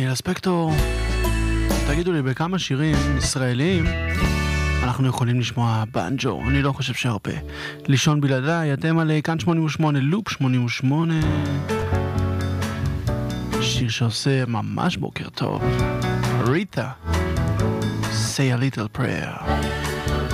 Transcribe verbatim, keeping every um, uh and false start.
דניאל ספקטור. תגידו לי, בכמה שירים ישראלים אנחנו יכולים לשמוע בנג'ו? אני לא חושב שהרבה. לישון בלעדיי, אתם על כאן שמונים ושמונה, לופ שמונים ושמונה. שיר שעושה ממש בוקר טוב. ריטה, Say a Little Prayer.